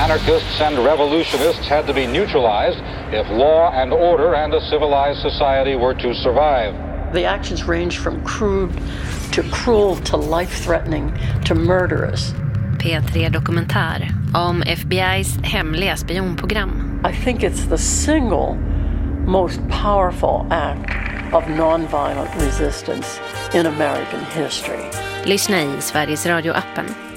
Anarchists and revolutionists had to be neutralized if law and order and a civilized society were to survive. The actions range from crude to cruel to life-threatening to murderous. P3 Dokumentär om FBI:s hemliga spionprogram. I think it's the single most powerful act of nonviolent resistance in American history. Lyssna i Sveriges Radio-appen.